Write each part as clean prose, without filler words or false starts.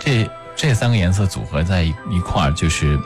这3个颜色组合在一块儿，就是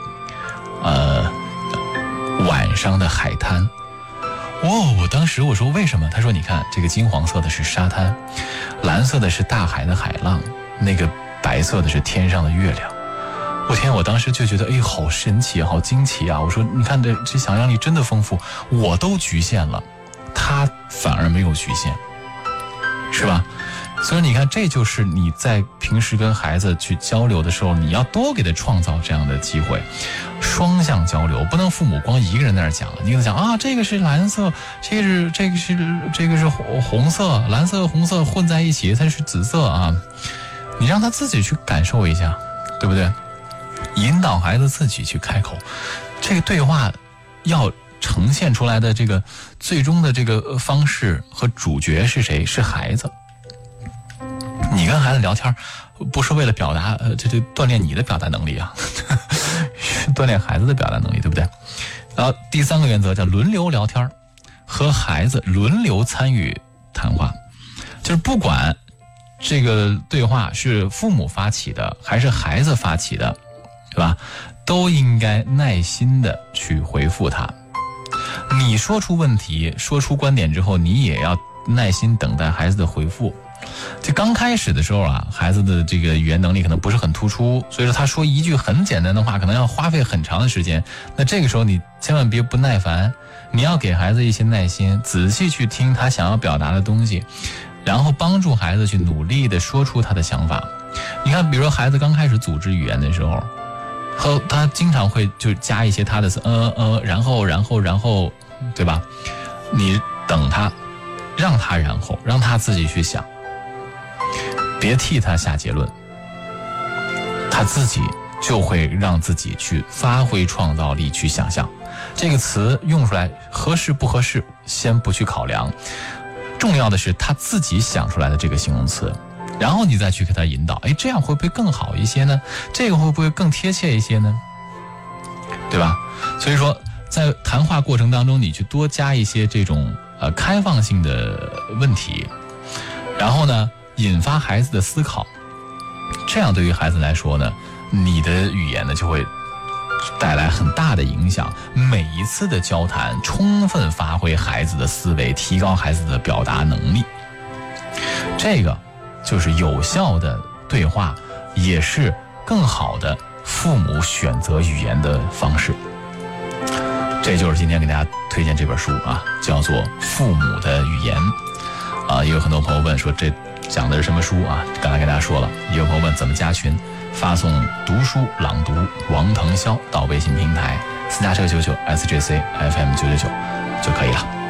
晚上的海滩。我当时我说为什么？他说你看这个金黄色的是沙滩，蓝色的是大海的海浪，那个白色的是天上的月亮。我天，我当时就觉得好神奇，好惊奇啊！我说你看这想象力真的丰富，我都局限了，他反而没有局限，是吧？所以你看，这就是你在平时跟孩子去交流的时候，你要多给他创造这样的机会，双向交流，不能父母光一个人在那讲，你跟他讲啊，这个是蓝色，这个是红色，蓝色红色混在一起，它是紫色啊，你让他自己去感受一下，对不对？引导孩子自己去开口，这个对话要呈现出来的这个最终的这个方式和主角是谁？是孩子。你跟孩子聊天不是为了表达这锻炼你的表达能力啊锻炼孩子的表达能力，对不对？然后第3个原则叫轮流聊天，和孩子轮流参与谈话，就是不管这个对话是父母发起的还是孩子发起的，是吧？都应该耐心的去回复他。你说出问题说出观点之后，你也要耐心等待孩子的回复。就刚开始的时候啊，孩子的这个语言能力可能不是很突出，所以说他说一句很简单的话可能要花费很长的时间，那这个时候你千万别不耐烦，你要给孩子一些耐心，仔细去听他想要表达的东西，然后帮助孩子去努力的说出他的想法。你看比如说孩子刚开始组织语言的时候，和他经常会就加一些他的然后对吧？你等他，让他让他自己去想，别替他下结论，他自己就会让自己去发挥创造力去想象。这个词用出来合适不合适先不去考量，重要的是他自己想出来的这个形容词，然后你再去给他引导，这样会不会更好一些呢？这个会不会更贴切一些呢？对吧？所以说在谈话过程当中，你去多加一些这种开放性的问题，然后呢引发孩子的思考，这样对于孩子来说呢，你的语言呢就会带来很大的影响。每一次的交谈充分发挥孩子的思维，提高孩子的表达能力，这个就是有效的对话，也是更好的父母选择语言的方式。这就是今天给大家推荐这本书啊，叫做《父母的语言》啊。也有很多朋友问说这讲的是什么书啊？刚才给大家说了。也有朋友问怎么加群，发送读书朗读王腾霄到微信平台私家车99 SJC FM 999就可以了。